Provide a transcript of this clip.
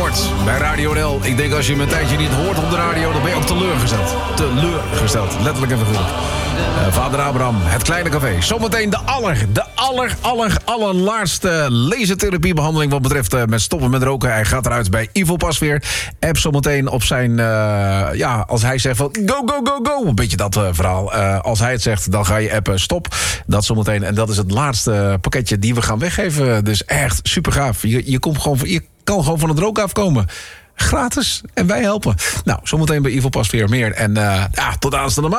hoort bij Radio NL. Ik denk als je hem een tijdje niet hoort op de radio, dan ben je ook teleurgesteld. Letterlijk en figuurlijk. Vader Abraham, het kleine café. Zometeen de allerlaatste lasertherapiebehandeling wat betreft met stoppen met roken. Hij gaat eruit bij Ivo Pasveer. App zometeen op zijn, als hij zegt van go. Een beetje dat verhaal. Als hij het zegt, dan ga je appen stop. Dat zometeen. En dat is het laatste pakketje die we gaan weggeven. Dus echt super gaaf. Je kan gewoon van het roken afkomen. Gratis. En wij helpen. Nou, zometeen bij Ivo Pasveer meer. En tot aanstaande maand.